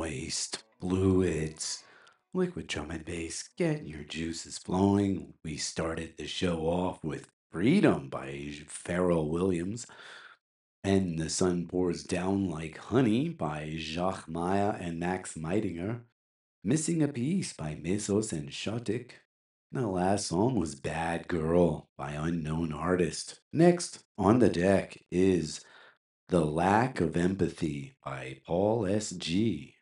moist fluids. Liquid drum and bass, get your juices flowing. We started the show off with Freedom by Pharrell Williams and The Sun Pours Down Like Honey by Jacques Maya and Max Meidinger. Missing a Piece by Mesos and Shotik. The last song was Bad Girl by Unknown Artist. Next on the deck is The Lack of Empathy by Paul S.G.